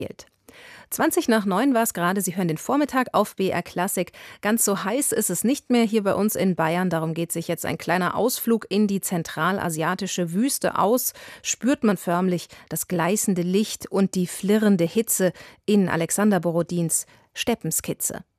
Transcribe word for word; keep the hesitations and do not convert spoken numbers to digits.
zwanzig nach neun war es gerade. Sie hören den Vormittag auf B R Klassik. Ganz so heiß ist es nicht mehr hier bei uns in Bayern. Darum geht sich jetzt ein kleiner Ausflug in die zentralasiatische Wüste aus. Spürt man förmlich das gleißende Licht und die flirrende Hitze in Alexander Borodins Steppenskizze.